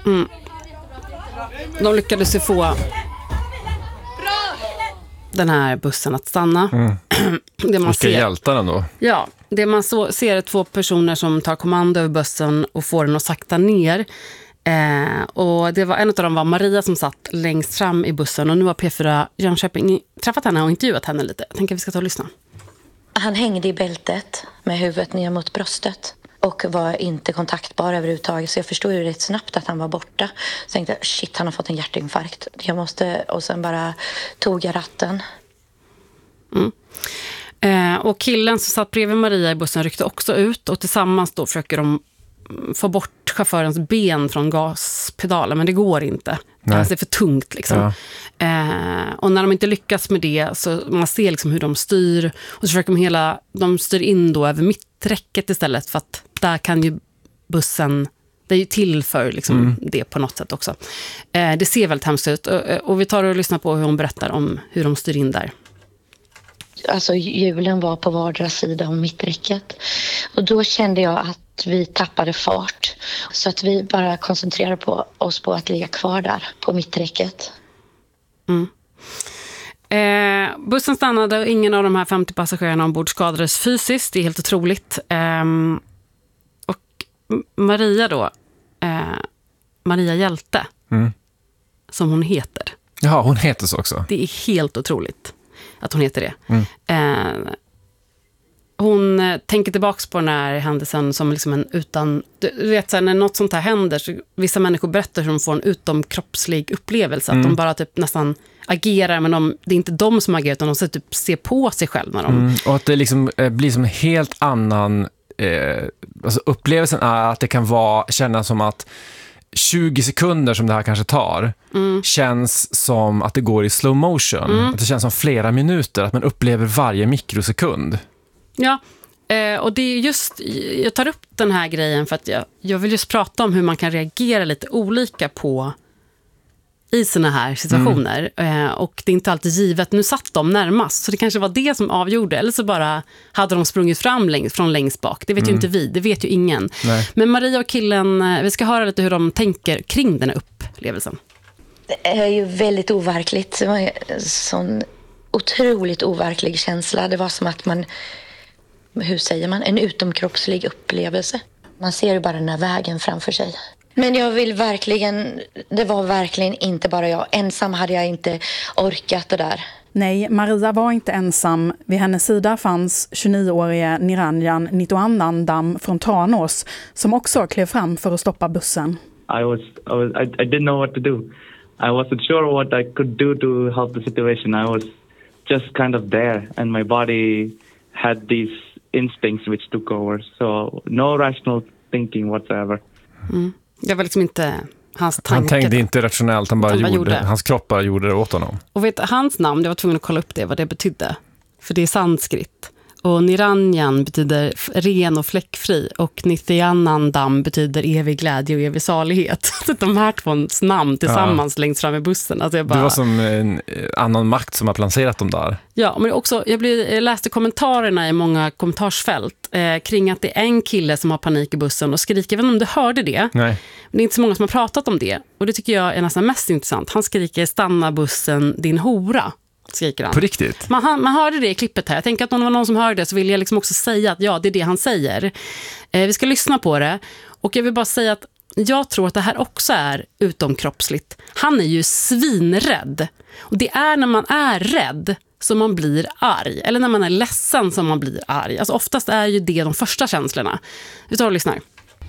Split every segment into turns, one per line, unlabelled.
De lyckades ju få den här bussen att stanna. Det man
Vilka hjältar den då?
Ja, det man ser är 2 personer som tar kommando över bussen och får den att sakta ner. Och det var en av dem var Maria som satt längst fram i bussen, och nu har P4 Jönköping träffat henne och intervjuat henne lite. Jag tänker att vi ska ta och lyssna.
Han hängde i bältet med huvudet ner mot bröstet och var inte kontaktbar överhuvudtaget, så jag förstod ju rätt snabbt att han var borta. Så tänkte jag, shit, han har fått en hjärtinfarkt. Och sen bara tog jag ratten.
Och killen som satt bredvid Maria i bussen ryckte också ut, och tillsammans då försöker de få bort chaufförens ben från gaspedalen, men det går inte. Det är för tungt liksom. Och när de inte lyckas med det, så man ser liksom hur de styr, och så försöker de styr in då över mitträcket istället, för att där kan ju bussen, det är ju till för liksom det på något sätt också. Det ser väldigt hemskt ut, och vi tar och lyssnar på hur hon berättar om hur de styr in där.
Alltså hjulen var på vardera sida om mitträcket, och då kände jag att vi tappade fart, så att vi bara koncentrerade oss på att ligga kvar där på mitträcket.
Bussen stannade och ingen av de här 50 passagerarna ombord skadades fysiskt. Det är helt otroligt. Och Maria då, Maria Hjälte, som hon heter.
Ja, hon heter så också. Det
är helt otroligt att hon heter det. Hon tänker tillbaks på den här händelsen som liksom en du vet, så här, när något sånt här händer, så vissa människor berättar hur de får en utomkroppslig upplevelse, att de bara typ nästan agerar, men det är inte de som agerar, utan de så typ ser på sig själv när de...
Och att det liksom blir som en helt annan alltså upplevelsen är att det kan kännas som att 20 sekunder som det här kanske tar känns som att det går i slow motion. Att det känns som flera minuter, att man upplever varje mikrosekund.
Ja, och det är just, jag tar upp den här grejen för att jag vill just prata om hur man kan reagera lite olika på i såna här situationer. Och det är inte alltid givet. Nu satt de närmast, så det kanske var det som avgjorde. Eller så bara hade de sprungit fram från längst bak. Det vet ju inte vi, det vet ju ingen.
Nej.
Men Maria och killen, vi ska höra lite hur de tänker kring den här upplevelsen.
Det är ju väldigt overkligt. Det var en sån otroligt overklig känsla. Det var som att hur säger man, en utomkroppslig upplevelse. Man ser ju bara den här vägen framför sig. Men det var verkligen inte bara jag. Ensam hade jag inte orkat det där.
Nej, Maria var inte ensam. Vid hennes sida fanns 29-årige Niranjan Nitoannandam från Tranås, som också klev fram för att stoppa bussen.
I didn't know what to do. I wasn't sure what I could do to help the situation. I was just kind of there, and my body had these instincts which took over. So no rational thinking whatsoever.
Det var liksom inte hans tanke.
Han tänkte inte rationellt, han bara gjorde. Hans kropp bara gjorde det åt honom.
Och hans namn, jag var tvungen att kolla upp vad det betydde. För det är sanskrit. Och Niranjan betyder ren och fläckfri, och Nityanandam betyder evig glädje och evig salighet. Så de här två namn tillsammans längst fram i bussen. Alltså det
var som en annan makt som har planserat dem där.
Ja, men också, jag läste kommentarerna i många kommentarsfält kring att det är en kille som har panik i bussen och skriker. Jag vet inte om du hörde det.
Nej.
Men det är inte så många som har pratat om det. Och det tycker jag är nästan mest intressant. Han skriker, stanna bussen, din hora. Skriker han.
På riktigt?
Man hörde det i klippet här. Jag tänker att om det var någon som hörde det, så vill jag liksom också säga att ja, det är det han säger. Vi ska lyssna på det. Och jag vill bara säga att jag tror att det här också är utomkroppsligt. Han är ju svinrädd. Och det är när man är rädd som man blir arg. Eller när man är ledsen som man blir arg. Alltså oftast är ju det de första känslorna. Vi tar och lyssnar.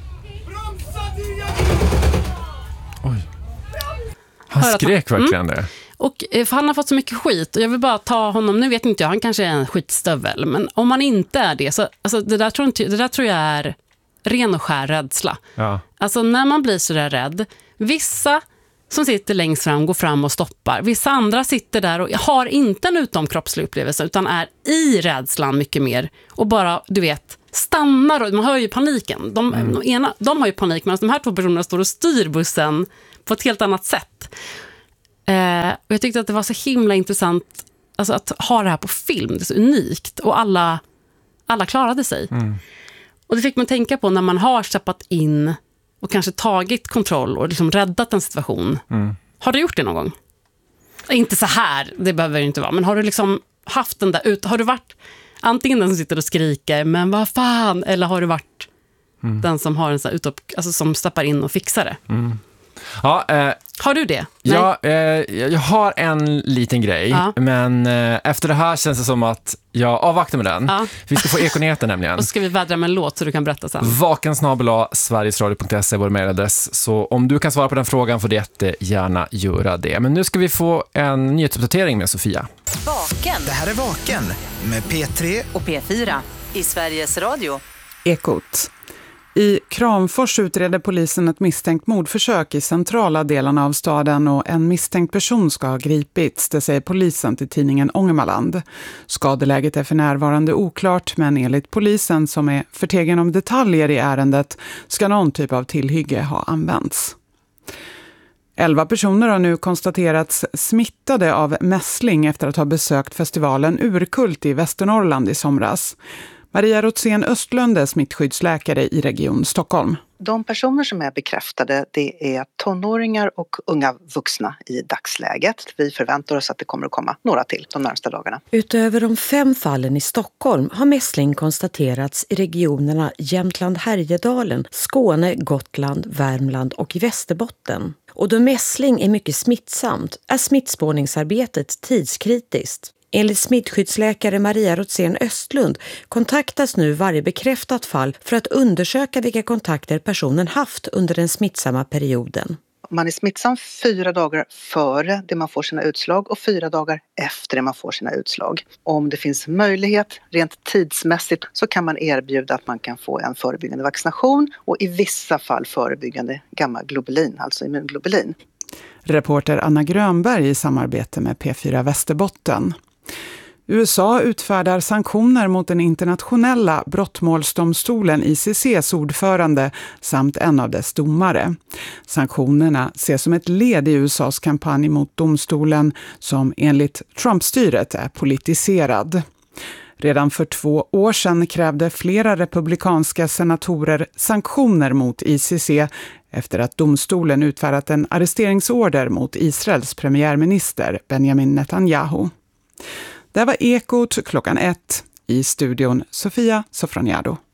Oj. Han skrek verkligen det.
Och för han har fått så mycket skit, och jag vill bara ta honom, nu vet inte jag, han kanske är en skitstövel, men om man inte är det, så alltså, det där tror jag är ren och skär rädsla.
Ja.
Alltså när man blir så där rädd, vissa som sitter längst fram går fram och stoppar, vissa andra sitter där och har inte en utomkroppslig upplevelse, utan är i rädslan mycket mer och bara, du vet, stannar, och man hör ju paniken. De har ju panik, medan de här två personerna står och styr bussen på ett helt annat sätt. Och jag tyckte att det var så himla intressant, alltså, att ha det här på film. Det är så unikt, och alla klarade sig. Och det fick man tänka på när man har släppt in och kanske tagit kontroll och liksom räddat en situation. Har du gjort det någon gång? Inte så här, det behöver det inte vara, men har du liksom haft den där har du varit antingen den som sitter och skriker, men vad fan, eller har du varit den som har en så här alltså som stappar in och fixar det?
Ja,
har du det?
Ja, jag har en liten grej, men efter det här känns det som att jag avvaktar med den. Ja. Vi ska få Ekonyheter nämligen.
Och ska vi vädra med en låt så du kan berätta sen.
vaken@sverigesradio.se är vår mejladress. Så om du kan svara på den frågan får du jättegärna göra det. Men nu ska vi få en nyhetsuppdatering med Sofia.
Vaken.
Det här är Vaken med P3
och P4 i Sveriges Radio.
Ekot. I Kramfors utreder polisen ett misstänkt mordförsök i centrala delarna av staden och en misstänkt person ska ha gripits, det säger polisen till tidningen Ångermanland. Skadeläget är för närvarande oklart, men enligt polisen som är förtegen om detaljer i ärendet ska någon typ av tillhygge ha använts. 11 personer har nu konstaterats smittade av mässling efter att ha besökt festivalen Urkult i Västernorrland i somras. Maria Rotsén Östlund är smittskyddsläkare i Region Stockholm.
De personer som är bekräftade, det är tonåringar och unga vuxna i dagsläget. Vi förväntar oss att det kommer att komma några till de närmaste dagarna.
Utöver de 5 fallen i Stockholm har mässling konstaterats i regionerna Jämtland-Härjedalen, Skåne, Gotland, Värmland och i Västerbotten. Och då mässling är mycket smittsamt är smittspårningsarbetet tidskritiskt. Enligt smittskyddsläkare Maria Rotsén Östlund kontaktas nu varje bekräftat fall för att undersöka vilka kontakter personen haft under den smittsamma perioden.
Man är smittsam 4 dagar före det man får sina utslag och 4 dagar efter det man får sina utslag. Om det finns möjlighet rent tidsmässigt så kan man erbjuda att man kan få en förebyggande vaccination och i vissa fall förebyggande gammaglobulin, alltså immunglobulin.
Reporter Anna Grönberg i samarbete med P4 Västerbotten. USA utfärdar sanktioner mot den internationella brottmålsdomstolen ICC:s ordförande samt en av dess domare. Sanktionerna ses som ett led i USAs kampanj mot domstolen som enligt Trump-styret är politiserad. Redan för 2 år sedan krävde flera republikanska senatorer sanktioner mot ICC efter att domstolen utfärdat en arresteringsorder mot Israels premiärminister Benjamin Netanyahu. Det var Ekot klockan 1 i studion Sofia Sofroniado.